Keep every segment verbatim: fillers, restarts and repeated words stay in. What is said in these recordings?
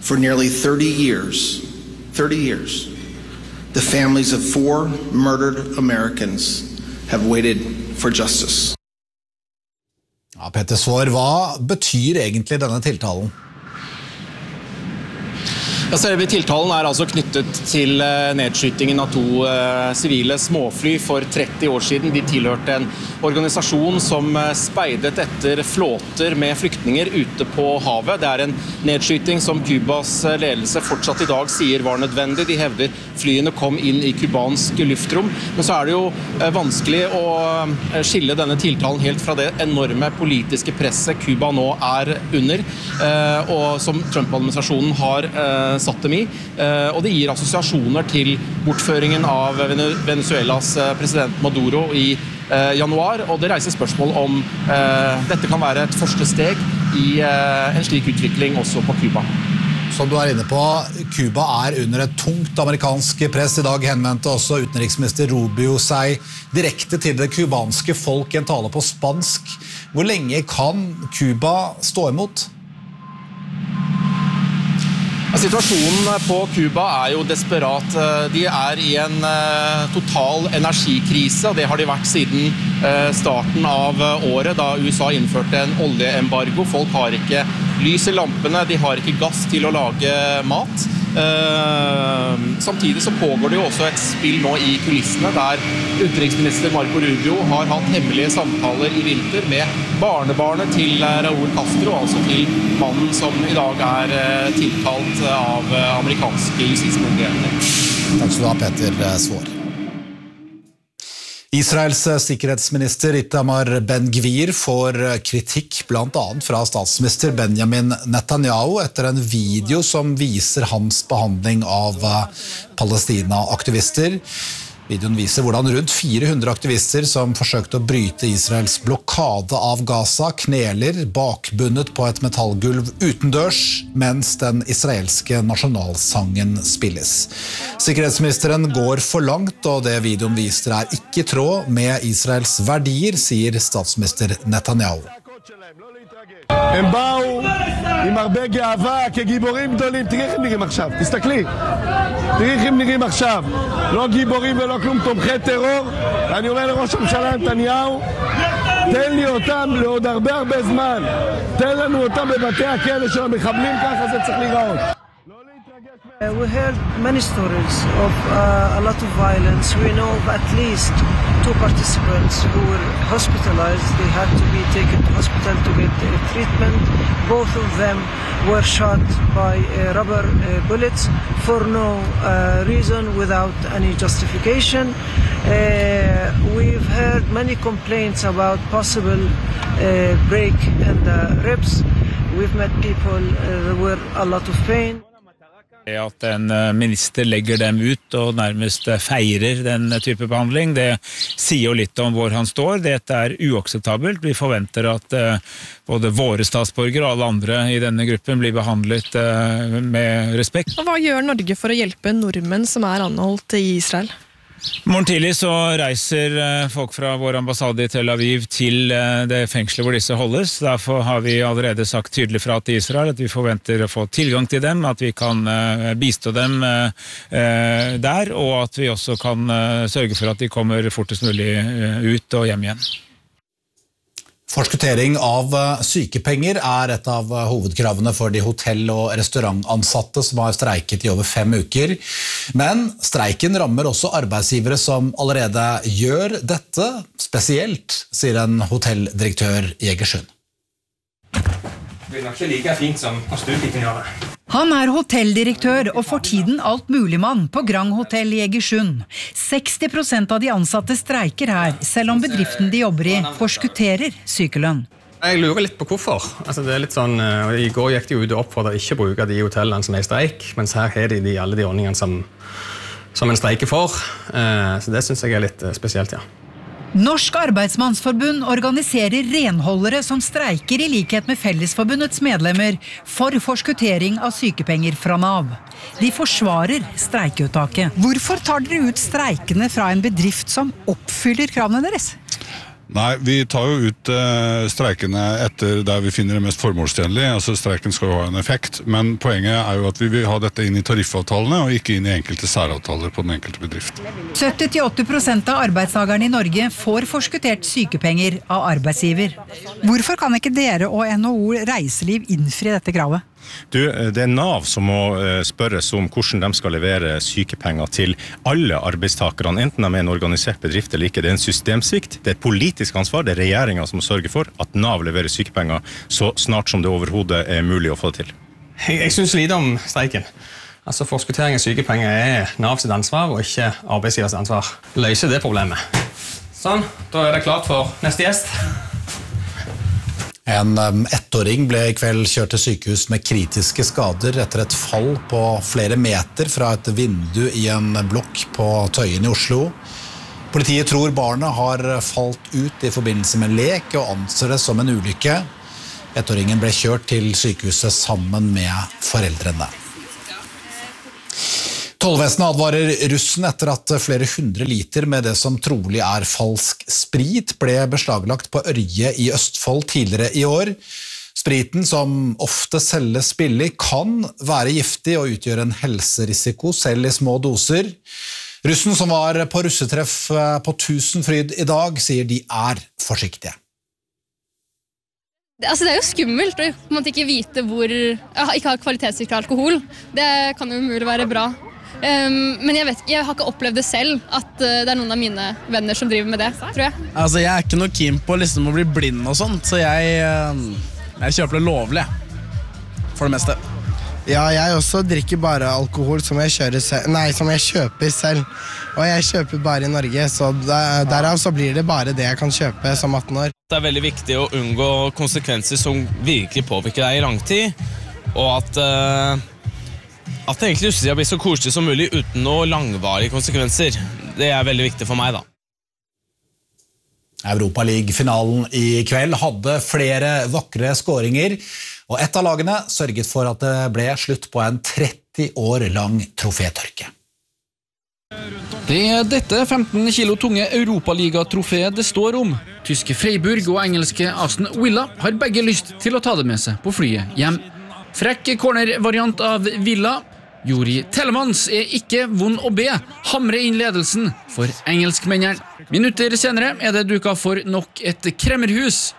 For nearly thirty years, thirty years, the families of four murdered Americans have waited for justice. Ja, Petter Svaar, hva betyr egentlig denne tiltalen? Ja, selve tiltalen er altså knyttet til nedskytingen av to sivile småfly for tretti år siden. De tilhørte en organisasjon som speidet etter flåter med flyktninger ute på havet. Det er en nedskyting som Kubas ledelse fortsatt i dag sier var nødvendig. De hevder flyene kom inn i kubansk luftrom. Men så er det jo vanskelig å skille denne tiltalen helt fra det enorme politiske presset Kuba nå er under, og som Trump-administrasjonen har satt dem i, og det gir assosiasjoner til bortføringen av Venezuelas president Maduro i januar, og det reiser spørsmål om dette kan være et første steg i en slik utvikling også på Kuba. Som du er inne på, Kuba er under et tungt amerikansk press. I dag henvendte også utenriksminister Rubio seg direkte til det kubanske folk i en tale på spansk. Hvor lenge kan Kuba stå imot? Situasjonen på Kuba er jo desperat. De er i en total energikrise, og det har de vært siden starten av året, da U S A innførte en oljeembargo. Folk har ikke lys i lampene, de har ikke gass til å lage mat. Samtidig så pågår det jo også et spill nå i kulissene, der utenriksminister Marco Rubio har hatt hemmelige samtaler i vinter med barnebarnet til Raúl Castro, altså til mannen som i dag er tiltalt av amerikanske justismyndigheter. Takk skal du ha, Petter Svaar. Israels sikkerhetsminister Itamar Ben-Gvir får kritikk blant annet fra statsminister Benjamin Netanyahu etter en video som viser hans behandling av Palestina-aktivister. Videoen viser hvordan rundt fire hundre aktivister som forsøkte å bryte Israels blokade av Gaza kneler bakbundet på et metallgulv utendørs mens den israelske nasjonalsangen spilles. Sikkerhetsministeren går for langt, og det videoen viser er ikke i tråd med Israels verdier, sier statsminister Netanyahu. הם באו עם הרבה גאווה כגיבורים גדולים. תראי איך הם נראים עכשיו, תסתכלי. תראי איך הם נראים עכשיו. לא גיבורים ולא כלום, תומכי טרור. אני אומר לראש הממשלה נתניהו, תן לי אותם לעוד הרבה הרבה זמן. תן לנו אותם בבתי הכלא של המחבלים, ככה זה צריך להיראות. We heard many stories of uh, a lot of violence. We know of at least two participants who were hospitalized. They had to be taken to hospital to get uh, treatment. Both of them were shot by uh, rubber uh, bullets for no uh, reason, without any justification. Uh, we've heard many complaints about possible uh, break in the ribs. We've met people uh, with a lot of pain. At en minister legger dem ut og nærmest feirer den type behandling, det sier jo litt om hvor han står. Dette er uakseptabelt. Vi forventer at både våre statsborgere og alle andre i denne gruppen blir behandlet med respekt. Og hva gjør Norge for å hjelpe nordmenn som er anholdt i Israel? Morgen tidlig så reiser folk fra vår ambassade i Tel Aviv til det fengselet hvor disse holdes. Derfor har vi allerede sagt tydelig fra til Israel at vi forventer å få tilgang til dem, at vi kan bistå dem der, og at vi også kan sørge for at de kommer fortest mulig ut og hjem igjen. Forskuttering av sykepenger er et av hovedkravene for de hotell- og restaurantansatte som har streiket i over fem uker. Men streiken rammer også arbeidsgivere som allerede gjør dette, spesielt, sier en hotelldirektør i Egersund. Det er nok ikke like fint som du kan gjøre. Han er hotelldirektør og for tiden altmuligmann på Grand Hotel i Egersund. seksti prosent av de ansatte streiker her, selv om bedriften de jobber i forskutterer sykelønn. Jeg lurer litt på hvorfor. Altså, det er litt sånn, I går gikk de ut og oppfordret ikke å bruke de hotellene som er i streik, mens her har de, de alle de ordningene som, som en streiker for. Så det synes jeg er litt spesielt, ja. Norsk Arbeidsmannsforbund organiserer renholdere som streiker i likhet med Fellesforbundets medlemmer for forskuttering av sykepenger fra Nav. De forsvarer streikeuttaket. Hvorfor tar dere ut streikene fra en bedrift som oppfyller kravene deres? Nei, vi tar jo ut uh, streikene etter der vi finner det mest formålstjenlig, altså streiken skal jo ha en effekt, men poenget er jo at vi vil ha dette inn i tariffavtalene og ikke inn i enkelte særavtaler på den enkelte bedrift. sytti til åtti prosent av arbeidstakerne i Norge får forskuttert sykepenger av arbeidsgiver. Hvorfor kan ikke dere og N H O Reiseliv innfri dette kravet? Du, det er NAV som må spørres om hvordan de skal levere sykepenger til alle arbeidstakerne, enten de er en organisert bedrift eller ikke. Det er en systemsvikt, det er et politisk ansvar, det er regjeringen som må sørge for at NAV leverer sykepenger så snart som det overhodet er mulig å få det til. Jeg, jeg synes lite om streiken. Altså, forskuttering av sykepenger er NAV sitt ansvar og ikke arbeidsgivers ansvar. Løser det problemet. Sånn, da er det klart for neste gjest. En um, ettåring ble i kveld kjørt til sykehus med kritiske skader etter et fall på flere meter fra et vindu i en blokk på Tøyen i Oslo. Politiet tror barnet har falt ut i forbindelse med lek og anser det som en ulykke. Ettåringen ble kjørt til sykehuset sammen med foreldrene. Tollvesenet advarer russen etter at flere hundre liter med det som trolig er falsk sprit ble beslaglagt på Ørje i Østfold tidligere i år. Spriten, som ofte selges billig, kan være giftig og utgjøre en helserisiko selv i små doser. Russen som var på russetreff på Tusenfryd i dag, sier de er forsiktige. Altså, det er jo skummelt å på en måte ikke vite hvor, ikke ha kvalitetssikret alkohol. Det kan jo umulig være bra. Um, men jeg, vet, jeg har ikke opplevd det selv at uh, det er noen av mine venner som driver med det, tror jeg. Altså, jeg er ikke noe keen på liksom, å bli blind og sånt, så jeg, uh, jeg kjøper det lovlig, for det meste. Ja, jeg også drikker bare alkohol som jeg, kjører selv, nei, som jeg kjøper selv, og jeg kjøper bare i Norge, så der, derav så blir det bare det jeg kan kjøpe som atten år. Det er veldig viktig å unngå konsekvenser som virkelig påvirker deg i lang tid, og at... Uh, At det egentlig russetida blir så koselig som mulig uten noe langvarige konsekvenser. Det er veldig viktig for meg, da. Europa League-finalen i kveld hadde flere vakre skåringer, og ett av lagene sørget for at det ble slutt på en tretti år lang trofétørke. Det er dette femten kilo tunge Europaliga-troféet det står om. Tyske Freiburg og engelske Aston Villa har begge lyst til å ta det med seg på flyet hjem. Frekk corner-variant av Villa. Juri Tellemans er ikke vond å be. Hamre inn ledelsen for engelskmennene. Minutter senere er det duket for nok et kremmerhus.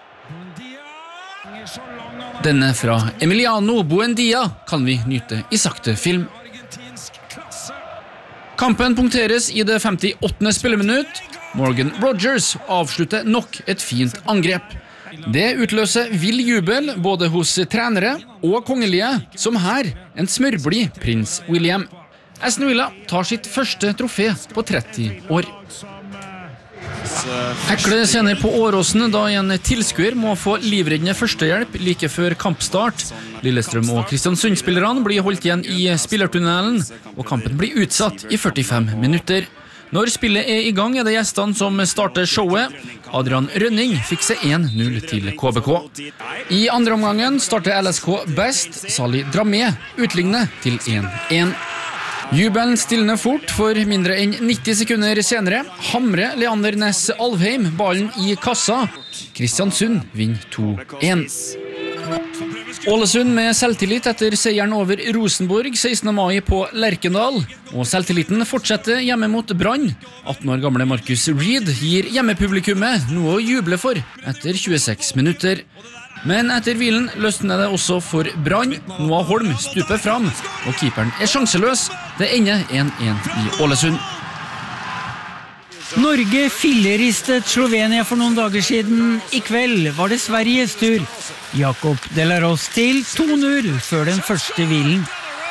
Denne fra Emiliano Buendia kan vi nyte i sakte film. Kampen punkteres i det femtiåttende spilleminutt. Morgan Rogers avslutter nok et fint angrep. Det utløser vill jubel både hos trenere og kongelige, som her en smørblid prins William. Aston Villa tar sitt første trofé på tretti år. Ekle scener på Åråsen da en tilskuer må få livreddende førstehjelp like før kampstart. Lillestrøm og Kristiansund-spillerne blir holdt igjen i spillertunnelen, og kampen blir utsatt i førtifem minutter. Når spillet er i gang er det gjestene som starter showet. Adrian Rønning fikk seg en null til K B K. I andre omgangen starter L S K best. Sali Dramé utligner til en en. Jubelen stilner fort, for mindre enn nitti sekunder senere hamrer Leander Næss Alvheim ballen i kassa. Kristiansund vinner to en. Ålesund med selvtillit etter seieren over Rosenborg sekstende mai på Lerkendal, og selvtilliten fortsetter hjemme mot Brann. atten år gamle Marcus Reed gir hjemmepublikummet noe å juble for etter tjueseks minutter. Men etter hvilen løsner det også for Brann. Noah Holm stuper fram, og keeperen er sjanseløs. Det ender en en i Ålesund. Norge filleristet Slovenia for noen dager siden. I kveld var det Sveriges tur. Jakob Delaros til to null før den første hvilen.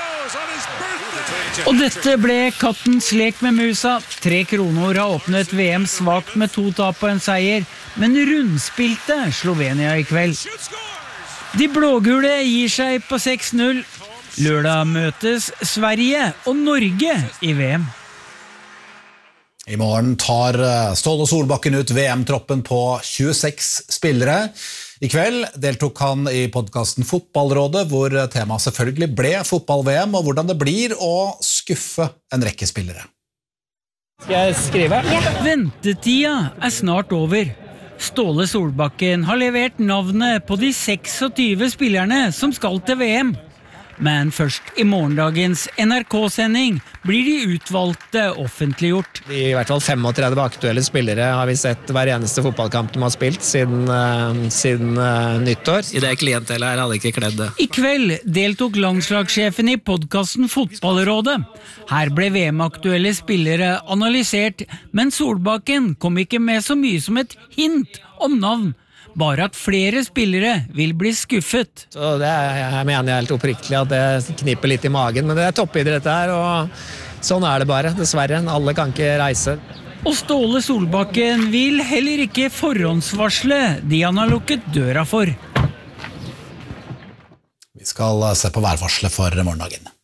Og dette ble kattens lek med musa. Tre Kroner har åpnet V M svagt med to tap og en seier, men rundspilte Slovenia i kveld. De blågule gir seg på seks null. Lørdag møtes Sverige og Norge i V M. I morgen tar Ståle Solbakken ut V M-troppen på tjueseks spillere. I kveld deltok han i podcasten Fotballrådet, hvor temaet selvfølgelig ble fotball-V M, og hvordan det blir å skuffe en rekke spillere. Skal jeg skrive? Ja. Ventetida er snart over. Ståle Solbakken har levert navnet på de tjueseks spillerne som skal til V M. Men først i morgendagens N R K-sending blir de utvalgte offentliggjort. I hvert fall femogtredve aktuelle spillere har vi sett hver eneste fotballkamp de har spilt siden, uh, siden uh, nyttår. I det klientellet her hadde ikke kledd det. I kveld deltok landslagssjefen i podcasten Fotballrådet. Her ble V M-aktuelle spillere analysert, men Solbakken kom ikke med så mye som et hint om navn. Bare at flere spillere vil bli skuffet. Så det er, jeg mener helt oppriktig at det knipper litt i magen, men det er toppidrett her, og sånn er det bare, dessverre. Alle kan ikke reise. Og Ståle Solbakken vil heller ikke forhåndsvarsle de han har lukket døra for. Vi skal se på værvarselet for morgendagen.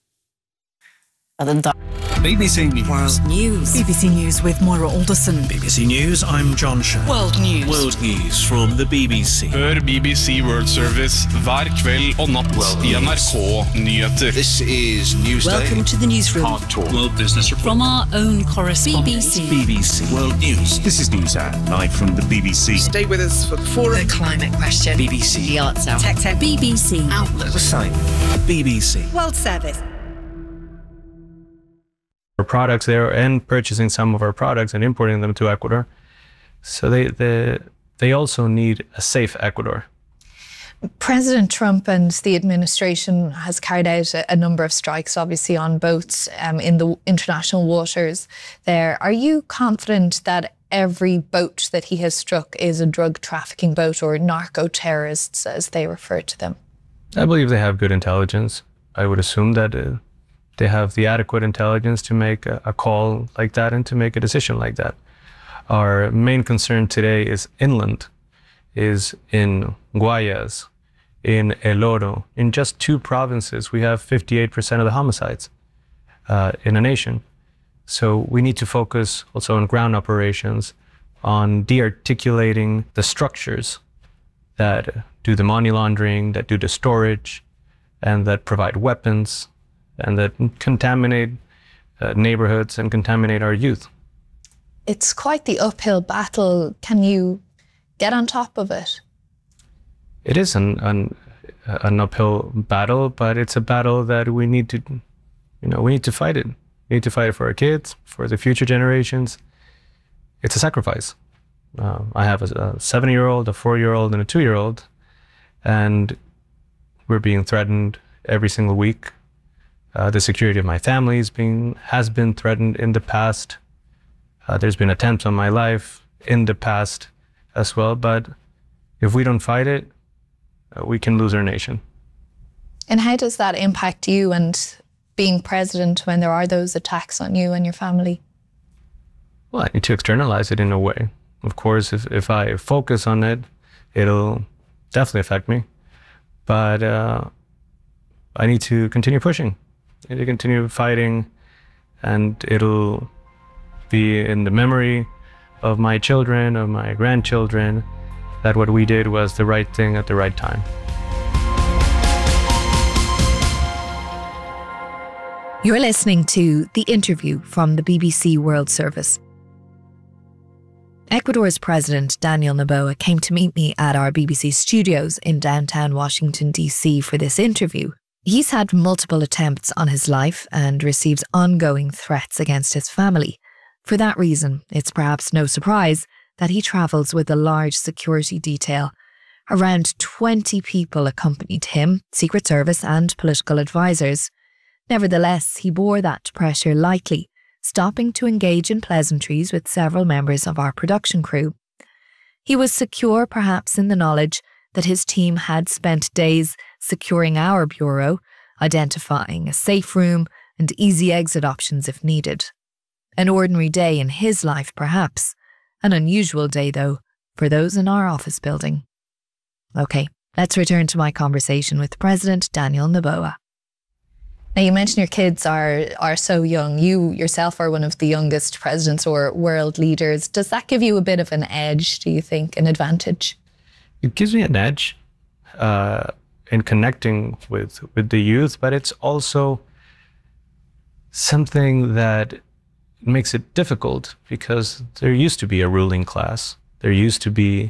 B B C News. News. B B C News with Moira Alderson. B B C News, I'm John Shea. World News. World News from the B B C. Hør B B C World Service hver kveld og natt i N R K-nyheter. This is Newsday. Welcome to the newsroom. Hard Talk. World Business Report. From our own correspondent. B B C. B B C World News. This is Newshour, live from the B B C. Stay with us for the forum. The climate question. B B C. The arts hour. Tech Tech. B B C. Outlook. The same. B B C. World Service. Our products there and purchasing some of our products and importing them to Ecuador. So they they they also need a safe Ecuador. President Trump and the administration has carried out a, a number of strikes, obviously on boats um, in the international waters there. Are you confident that every boat that he has struck is a drug trafficking boat or narco-terrorists, as they refer to them? I believe they have good intelligence. I would assume that uh, they have the adequate intelligence to make a, a call like that and to make a decision like that. Our main concern today is inland, is in Guayas, in El Oro. In just two provinces, we have fifty-eight percent of the homicides uh, in a nation. So we need to focus also on ground operations, on de-articulating the structures that do the money laundering, that do the storage, and that provide weapons, and that contaminate uh, neighborhoods and contaminate our youth. It's quite the uphill battle. Can you get on top of it? It is an, an, an uphill battle, but it's a battle that we need to, you know, we need to fight it. We need to fight it for our kids, for the future generations. It's a sacrifice. Uh, I have a, a seven-year-old, a four-year-old, and a two-year-old, and we're being threatened every single week. Uh, the security of my family is being, has been threatened in the past. Uh, there's been attempts on my life in the past as well, but if we don't fight it, uh, we can lose our nation. And how does that impact you and being president when there are those attacks on you and your family? Well, I need to externalize it in a way. Of course, if, if I focus on it, it'll definitely affect me. But uh, I need to continue pushing. I need to continue fighting, and it'll be in the memory of my children, of my grandchildren, that what we did was the right thing at the right time. You're listening to The Interview from the B B C World Service. Ecuador's President Daniel Noboa came to meet me at our B B C studios in downtown Washington, D C for this interview. He's had multiple attempts on his life and receives ongoing threats against his family. For that reason, it's perhaps no surprise that he travels with a large security detail. Around twenty people accompanied him, Secret Service and political advisors. Nevertheless, he bore that pressure lightly, stopping to engage in pleasantries with several members of our production crew. He was secure perhaps in the knowledge that his team had spent days securing our bureau, identifying a safe room and easy exit options if needed. An ordinary day in his life, perhaps. An unusual day, though, for those in our office building. Okay, let's return to my conversation with President Daniel Noboa. Now, you mentioned your kids are are so young. You yourself are one of the youngest presidents or world leaders. Does that give you a bit of an edge, do you think, an advantage? It gives me an edge uh, in connecting with, with the youth, but it's also something that makes it difficult because there used to be a ruling class. There used to be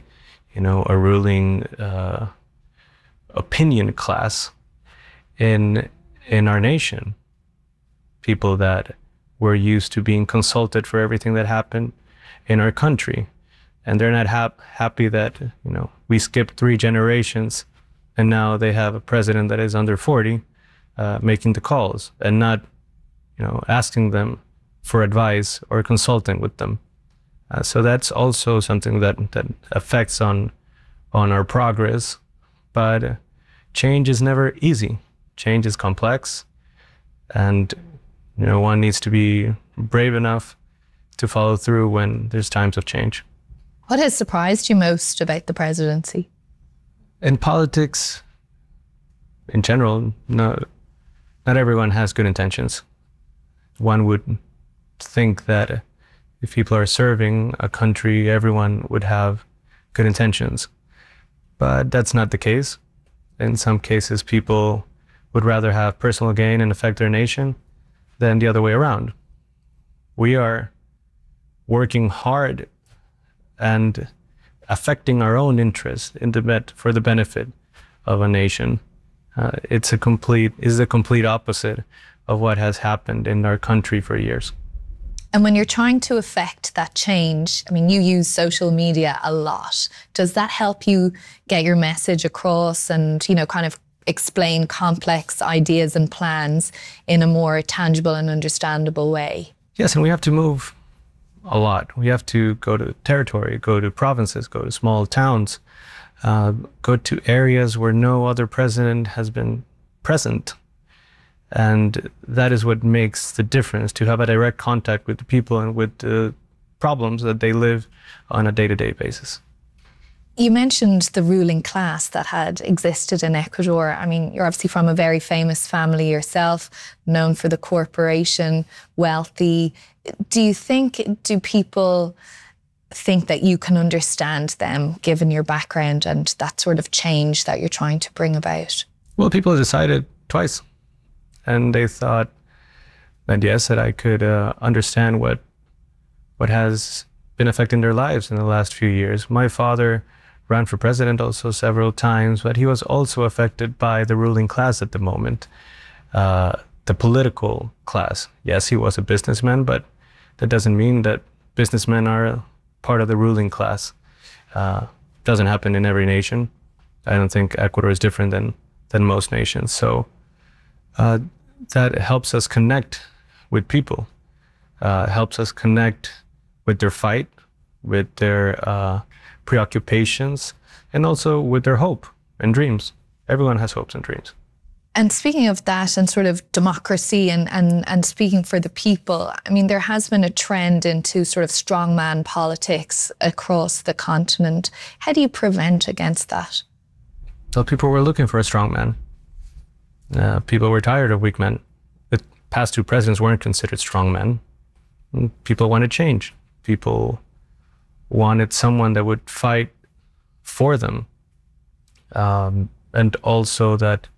you know, a ruling uh, opinion class in in our nation. People that were used to being consulted for everything that happened in our country, and they're not hap- happy that, you know, we skipped three generations, and now they have a president that is under forty, uh, making the calls and not, you know, asking them for advice or consulting with them. Uh, so that's also something that that affects on on our progress. But uh, change is never easy. Change is complex, and you know, one needs to be brave enough to follow through when there's times of change. What has surprised you most about the presidency? In politics, in general, no, not everyone has good intentions. One would think that if people are serving a country, everyone would have good intentions. But that's not the case. In some cases, people would rather have personal gain and affect their nation than the other way around. We are working hard and affecting our own interest in the bet for the benefit of a nation. Uh, it's a complete is the complete opposite of what has happened in our country for years. And when you're trying to affect that change, I mean, you use social media a lot. Does that help you get your message across and, you know, kind of explain complex ideas and plans in a more tangible and understandable way? Yes, and we have to move a lot. We have to go to territory, go to provinces, go to small towns, uh, go to areas where no other president has been present. And that is what makes the difference, to have a direct contact with the people and with the problems that they live on a day-to-day basis. You mentioned the ruling class that had existed in Ecuador. I mean, you're obviously from a very famous family yourself, known for the corporation, wealthy. Do you think, do people think that you can understand them, given your background and that sort of change that you're trying to bring about? Well, people decided twice. And they thought that, yes, that I could uh, understand what what has been affecting their lives in the last few years. My father ran for president also several times, but he was also affected by the ruling class at the moment, uh, the political class. Yes, he was a businessman, but that doesn't mean that businessmen are part of the ruling class. Uh, doesn't happen in every nation. I don't think Ecuador is different than, than most nations. So uh, that helps us connect with people, uh, helps us connect with their fight, with their uh, preoccupations, and also with their hope and dreams. Everyone has hopes and dreams. And speaking of that and sort of democracy and, and, and speaking for the people, I mean, there has been a trend into sort of strongman politics across the continent. How do you prevent against that? So people were looking for a strongman. Uh, people were tired of weak men. The past two presidents weren't considered strong men. People wanted change. People wanted someone that would fight for them, um, and also that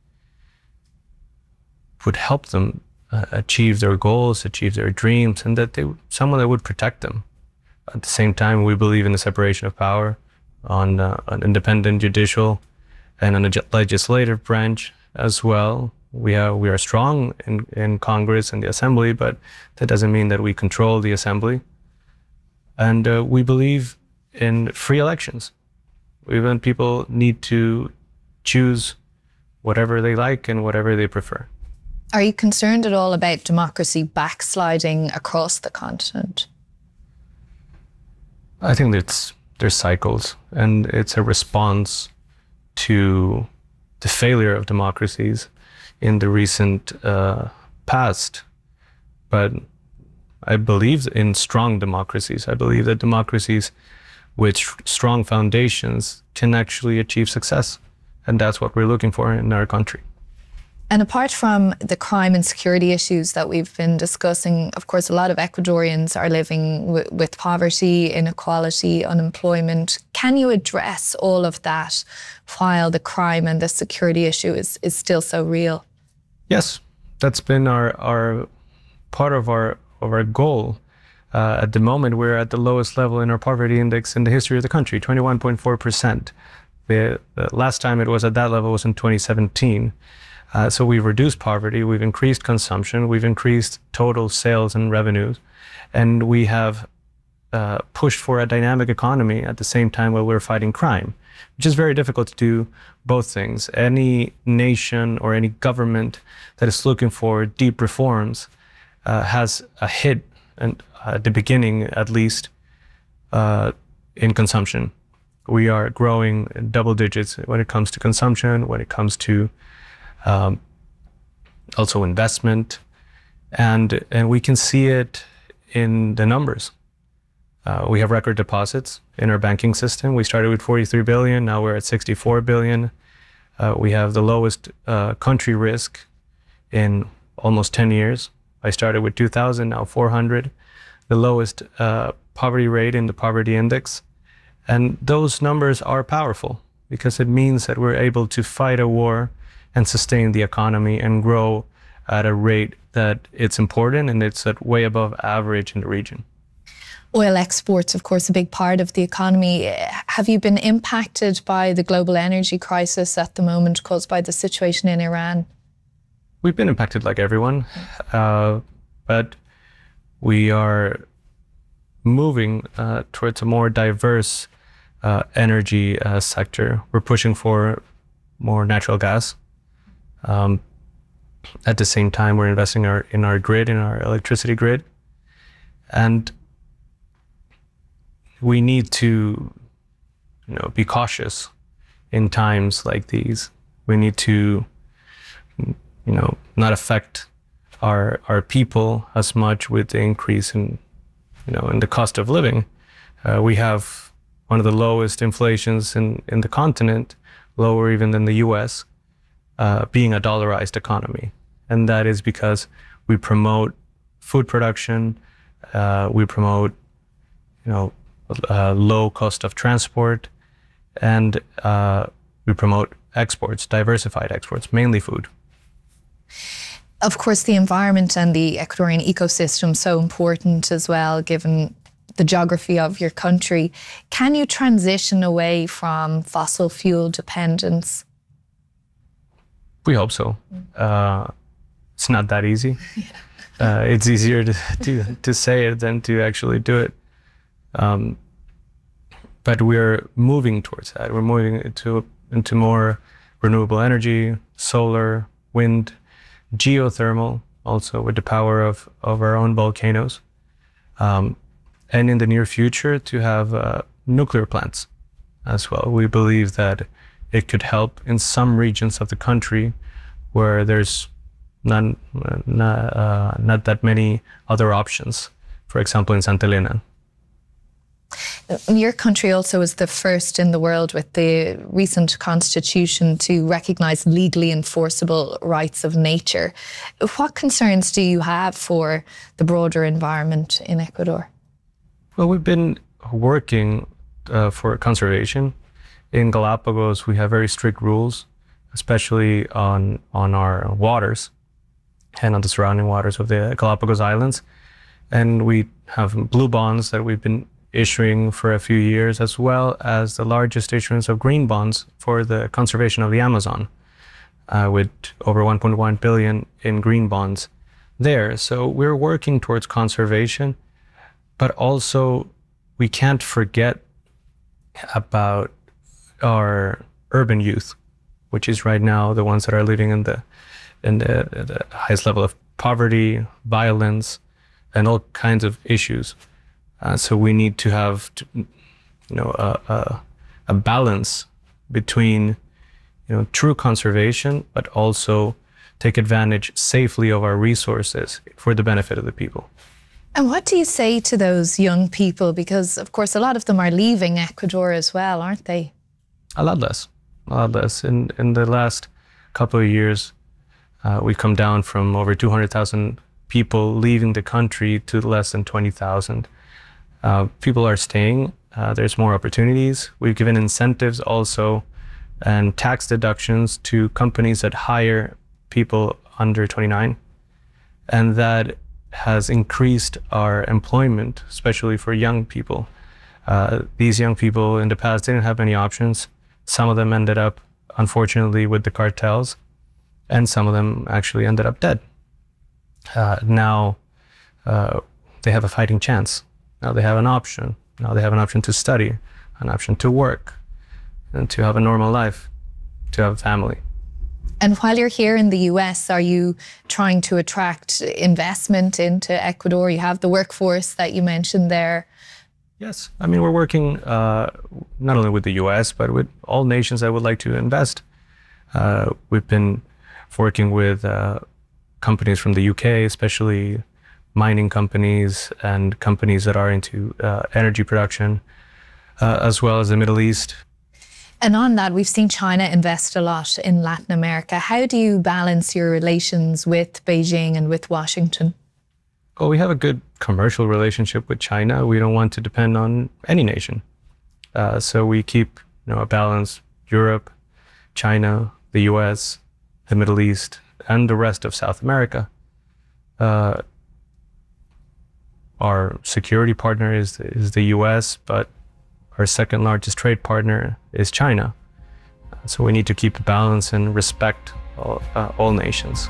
would help them uh, achieve their goals, achieve their dreams, and that they someone that would protect them. At the same time, we believe in the separation of power, on uh, an independent judicial and on a legislative branch as well. We are we are strong in, in Congress and the Assembly, but that doesn't mean that we control the Assembly. And uh, we believe in free elections. Even people need to choose whatever they like and whatever they prefer. Are you concerned at all about democracy backsliding across the continent? I think it's there's cycles, and it's a response to the failure of democracies in the recent uh, past. But I believe in strong democracies. I believe that democracies with strong foundations can actually achieve success. And that's what we're looking for in our country. And apart from the crime and security issues that we've been discussing, of course, a lot of Ecuadorians are living w- with poverty, inequality, unemployment. Can you address all of that while the crime and the security issue is, is still so real? Yes, that's been our, our part of our, of our goal Uh, at the moment, we're at the lowest level in our poverty index in the history of the country, twenty-one point four percent. The, the last time it was at that level was in twenty seventeen. Uh, so we've reduced poverty, we've increased consumption, we've increased total sales and revenues, and we have uh, pushed for a dynamic economy at the same time while we're fighting crime, which is very difficult to do both things. Any nation or any government that is looking for deep reforms uh, has a hit, and at the beginning at least, uh, in consumption. We are growing double digits when it comes to consumption, when it comes to um, also investment, and and we can see it in the numbers. Uh, we have record deposits in our banking system. We started with forty-three billion, now we're at sixty-four billion. Uh, we have the lowest uh, country risk in almost ten years. I started with two thousand, now four hundred. The lowest uh, poverty rate in the poverty index. And those numbers are powerful because it means that we're able to fight a war and sustain the economy and grow at a rate that it's important, and it's at way above average in the region. Oil exports, of course, a big part of the economy. Have you been impacted by the global energy crisis at the moment caused by the situation in Iran? We've been impacted like everyone, uh, but we are moving uh, towards a more diverse uh, energy uh, sector. We're pushing for more natural gas. Um, at the same time, we're investing our, in our grid, in our electricity grid. And we need to, you know, be cautious in times like these. We need to, you know, not affect our our people as much with the increase in, you know, in the cost of living. Uh, we have one of the lowest inflations in, in the continent, lower even than the U S, uh, being a dollarized economy. And that is because we promote food production, uh, we promote, you know, uh, low cost of transport, and uh, we promote exports, diversified exports, mainly food. Of course, the environment and the Ecuadorian ecosystem so important as well, given the geography of your country. Can you transition away from fossil fuel dependence? We hope so. Uh, it's not that easy. Uh, it's easier to, to, to say it than to actually do it. Um, but we're moving towards that. We're moving into, into more renewable energy, solar, wind, geothermal, also with the power of, of our own volcanoes. Um, and in the near future, to have uh, nuclear plants as well. We believe that it could help in some regions of the country where there's none, not, uh, not that many other options. For example, in Santa Elena. Your country also is the first in the world with the recent constitution to recognise legally enforceable rights of nature. What concerns do you have for the broader environment in Ecuador? Well, we've been working uh, for conservation. In Galapagos, we have very strict rules, especially on, on our waters and on the surrounding waters of the Galapagos Islands. And we have blue bonds that we've been issuing for a few years, as well as the largest issuance of green bonds for the conservation of the Amazon, uh, with over one point one billion in green bonds there. So we're working towards conservation, but also we can't forget about our urban youth, which is right now the ones that are living in the in the, the highest level of poverty, violence, and all kinds of issues. Uh, so we need to have, to, you know, a, a, a balance between, you know, true conservation, but also take advantage safely of our resources for the benefit of the people. And what do you say to those young people? Because, of course, a lot of them are leaving Ecuador as well, aren't they? A lot less, a lot less. In, in the last couple of years, uh, we've come down from over two hundred thousand people leaving the country to less than twenty thousand. Uh, people are staying, uh, there's more opportunities. We've given incentives also and tax deductions to companies that hire people under twenty-nine. And that has increased our employment, especially for young people. Uh, these young people in the past didn't have many options. Some of them ended up, unfortunately, with the cartels, and some of them actually ended up dead. Uh, now uh, they have a fighting chance. Now they have an option. Now they have an option to study, an option to work, and to have a normal life, to have a family. And while you're here in the U S, are you trying to attract investment into Ecuador? You have the workforce that you mentioned there. Yes, I mean, we're working uh, not only with the U S, but with all nations that would like to invest. Uh, we've been working with uh, companies from the U K, especially mining companies and companies that are into uh, energy production, uh, as well as the Middle East. And on that, we've seen China invest a lot in Latin America. How do you balance your relations with Beijing and with Washington? Well, we have a good commercial relationship with China. We don't want to depend on any nation. Uh, so we keep you know, a balance. Europe, China, the U S, the Middle East, and the rest of South America. Uh, our security partner is, is the U S, but our second largest trade partner is China. So we need to keep a balance and respect all, uh, all nations.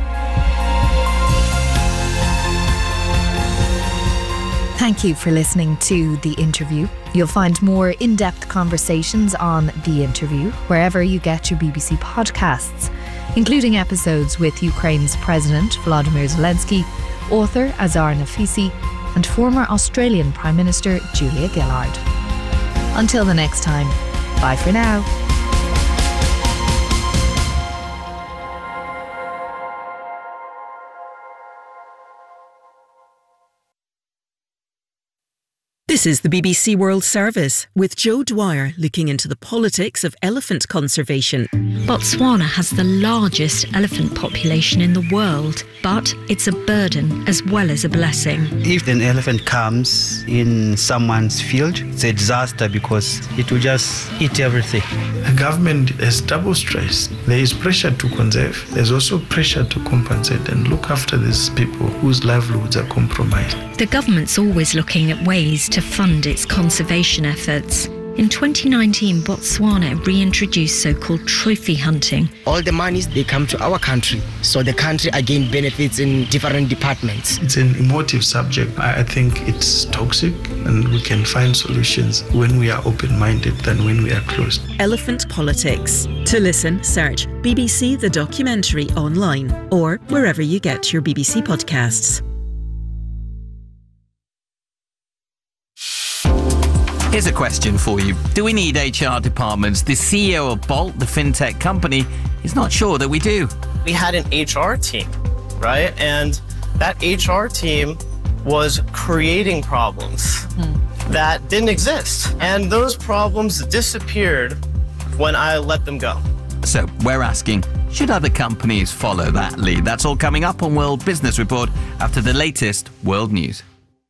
Thank you for listening to The Interview. You'll find more in-depth conversations on The Interview wherever you get your B B C podcasts, including episodes with Ukraine's President Volodymyr Zelensky, author Azar Nafisi, and former Australian Prime Minister Julia Gillard. Until the next time, bye for now. This is the B B C World Service with Joe Dwyer looking into the politics of elephant conservation. Botswana has the largest elephant population in the world, but it's a burden as well as a blessing. If an elephant comes in someone's field, it's a disaster because it will just eat everything. The government is double stressed. There is pressure to conserve. There's also pressure to compensate and look after these people whose livelihoods are compromised. The government's always looking at ways to fund its conservation efforts. In twenty nineteen, Botswana reintroduced so-called trophy hunting. All the monies, they come to our country, so the country again benefits in different departments. It's an emotive subject. I think it's toxic, and we can find solutions when we are open-minded than when we are closed. Elephant Politics. To listen, search B B C The Documentary online or wherever you get your B B C podcasts. Here's a question for you. Do we need H R departments? The C E O of Bolt, the fintech company, is not sure that we do. We had an H R team, right? And that H R team was creating problems mm. that didn't exist. And those problems disappeared when I let them go. So we're asking, should other companies follow that lead? That's all coming up on World Business Report after the latest world news.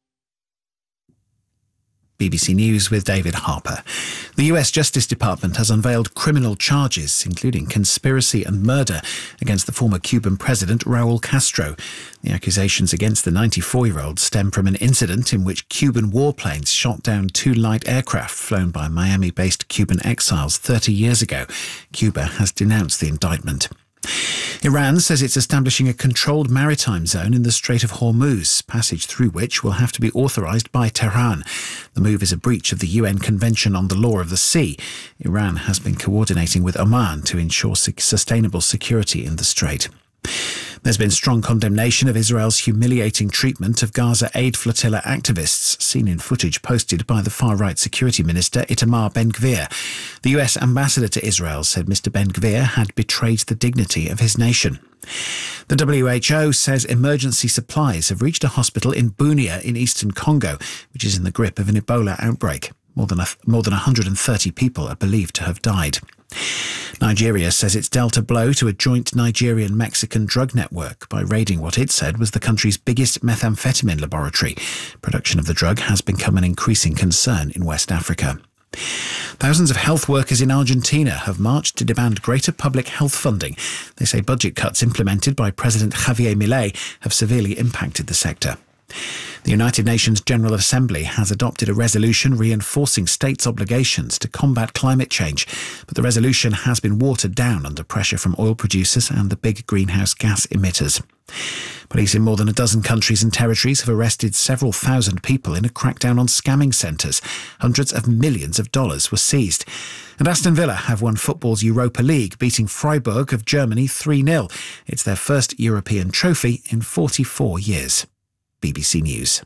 B B C News with David Harper. The U S Justice Department has unveiled criminal charges, including conspiracy and murder, against the former Cuban president Raul Castro. The accusations against the ninety-four-year-old stem from an incident in which Cuban warplanes shot down two light aircraft flown by Miami-based Cuban exiles thirty years ago. Cuba has denounced the indictment. Iran says it's establishing a controlled maritime zone in the Strait of Hormuz, passage through which will have to be authorised by Tehran. The move is a breach of the U N Convention on the Law of the Sea. Iran has been coordinating with Oman to ensure sustainable security in the strait. There's been strong condemnation of Israel's humiliating treatment of Gaza Aid Flotilla activists, seen in footage posted by the far-right security minister Itamar Ben-Gvir. The U S ambassador to Israel said Mister Ben-Gvir had betrayed the dignity of his nation. The W H O says emergency supplies have reached a hospital in Bunia in eastern Congo, which is in the grip of an Ebola outbreak. More than, a, more than one hundred thirty people are believed to have died. Nigeria says it's dealt a blow to a joint Nigerian-Mexican drug network by raiding what it said was the country's biggest methamphetamine laboratory. Production of the drug has become an increasing concern in West Africa. Thousands of health workers in Argentina have marched to demand greater public health funding. They say budget cuts implemented by President Javier Milei have severely impacted the sector. The United Nations General Assembly has adopted a resolution reinforcing states' obligations to combat climate change, but the resolution has been watered down under pressure from oil producers and the big greenhouse gas emitters. Police in more than a dozen countries and territories have arrested several thousand people in a crackdown on scamming centres. Hundreds of millions of dollars were seized. And Aston Villa have won football's Europa League, beating Freiburg of Germany three nil. It's their first European trophy in forty-four years. B B C News.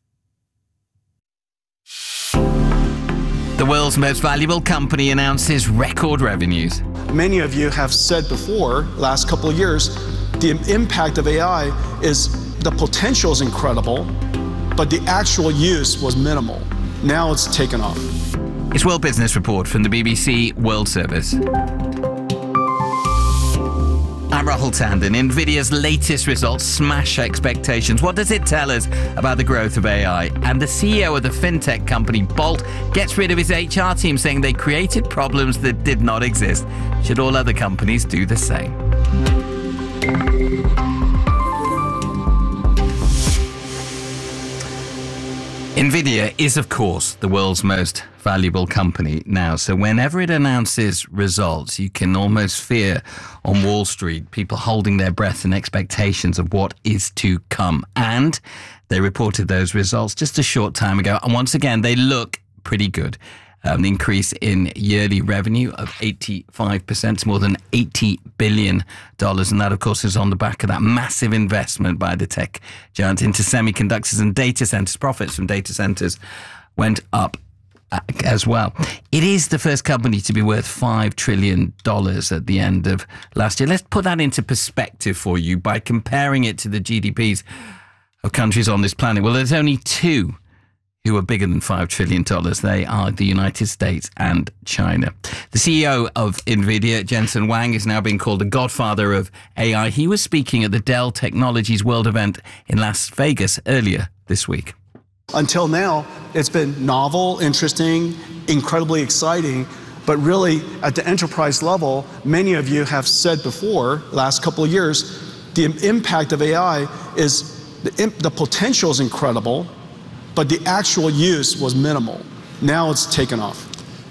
The world's most valuable company announces record revenues. Many of you have said before, last couple of years, the impact of A I is, the potential is incredible, but the actual use was minimal. Now it's taken off. It's World Business Report from the B B C World Service. I'm Rahul Tandon. NVIDIA's latest results smash expectations. What does it tell us about the growth of A I? And the C E O of the fintech company Bolt gets rid of his H R team, saying they created problems that did not exist. Should all other companies do the same? NVIDIA is, of course, the world's most valuable company now. So whenever it announces results, you can almost fear on Wall Street people holding their breath in expectations of what is to come. And they reported those results just a short time ago. And once again, they look pretty good. Um, an increase in yearly revenue of eighty-five percent to more than eighty billion dollars. And that, of course, is on the back of that massive investment by the tech giant into semiconductors and data centers. Profits from data centers went up as well. It is the first company to be worth five trillion dollars at the end of last year. Let's put that into perspective for you by comparing it to the G D Ps of countries on this planet. Well, there's only two who are bigger than five trillion dollars. They are the United States and China. The C E O of NVIDIA, Jensen Huang, is now being called the godfather of A I. He was speaking at the Dell Technologies World event in Las Vegas earlier this week. Until now, it's been novel, interesting, incredibly exciting, but really at the enterprise level, many of you have said before, last couple of years, the impact of A I is, the, the potential is incredible, but the actual use was minimal. Now it's taken off.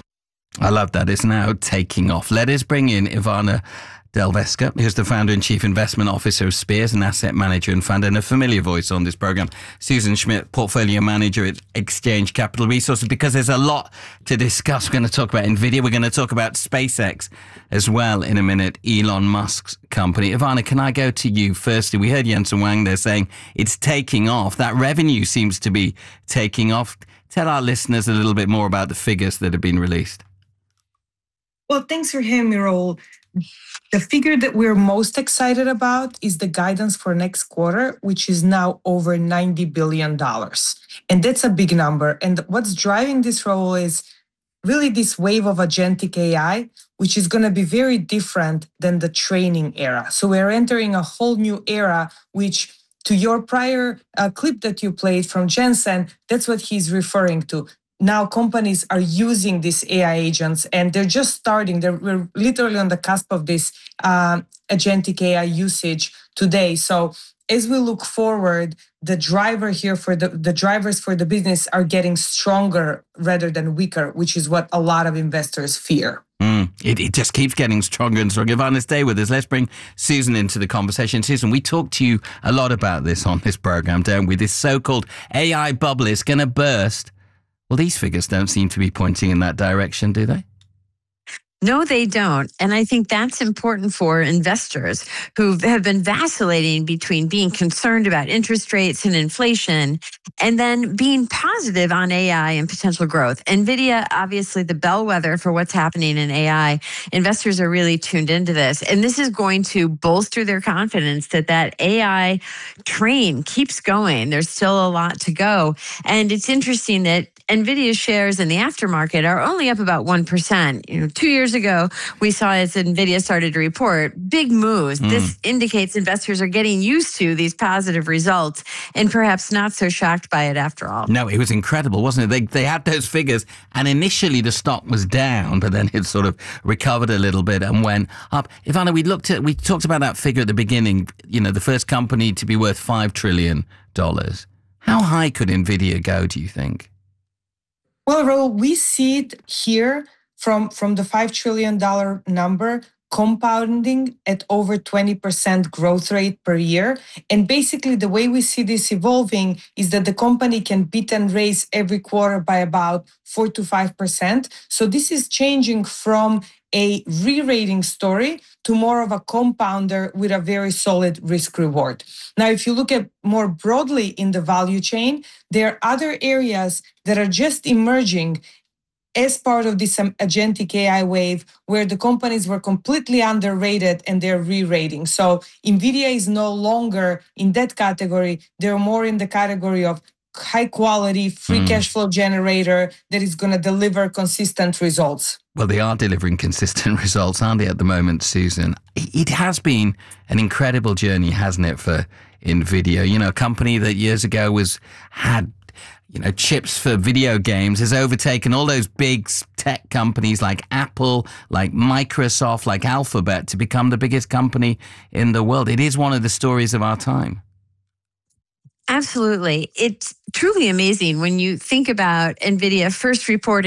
I love that. It's now taking off. Let us bring in Ivana Delveska, who's the founder and chief investment officer of Spears, an asset manager and founder, and a familiar voice on this program. Susan Schmidt, portfolio manager at Exchange Capital Resources. Because there's a lot to discuss. We're going to talk about NVIDIA. We're going to talk about SpaceX as well in a minute, Elon Musk's company. Ivana, can I go to you firstly? We heard Jensen Huang there saying it's taking off. That revenue seems to be taking off. Tell our listeners a little bit more about the figures that have been released. Well, thanks for having me, Raul. The figure that we're most excited about is the guidance for next quarter, which is now over ninety billion dollars. And that's a big number. And what's driving this role is really this wave of agentic A I, which is going to be very different than the training era. So we're entering a whole new era, which to your prior uh, clip that you played from Jensen, that's what he's referring to. Now companies are using these A I agents and they're just starting. They're we're literally on the cusp of this uh, agentic A I usage today. So as we look forward, the driver here for the, the drivers for the business are getting stronger rather than weaker, which is what a lot of investors fear. Mm, it, it just keeps getting stronger and stronger. Ivana, stay with us. Let's bring Susan into the conversation. Susan, we talked to you a lot about this on this program, don't we? This so-called A I bubble is going to burst. Well, these figures don't seem to be pointing in that direction, do they? No, they don't. And I think that's important for investors who have been vacillating between being concerned about interest rates and inflation and then being positive on A I and potential growth. NVIDIA, obviously the bellwether for what's happening in A I. Investors are really tuned into this. And this is going to bolster their confidence that that A I train keeps going. There's still a lot to go. And it's interesting that NVIDIA shares in the aftermarket are only up about one percent. You know, two years ago, we saw as NVIDIA started to report big moves. Mm. This indicates investors are getting used to these positive results and perhaps not so shocked by it after all. No, it was incredible, wasn't it? They they had those figures, and initially the stock was down, but then it sort of recovered a little bit and went up. Ivana, we looked at, we talked about that figure at the beginning, you know, the first company to be worth five trillion dollars. How high could NVIDIA go, do you think? Well, Raul, we see it here from, from the five trillion dollars number compounding at over twenty percent growth rate per year. And basically the way we see this evolving is that the company can beat and raise every quarter by about four to five percent. So this is changing from a re-rating story to more of a compounder with a very solid risk reward. Now, if you look at more broadly in the value chain, there are other areas that are just emerging as part of this um, agentic A I wave where the companies were completely underrated and they're re-rating. So NVIDIA is no longer in that category. They're more in the category of high quality, free mm. cash flow generator that is going to deliver consistent results. Well, they are delivering consistent results, aren't they, at the moment, Susan? It has been an incredible journey, hasn't it, for NVIDIA? You know, a company that years ago was had, you know, chips for video games has overtaken all those big tech companies like Apple, like Microsoft, like Alphabet to become the biggest company in the world. It is one of the stories of our time. Absolutely. It's truly amazing when you think about NVIDIA first reporting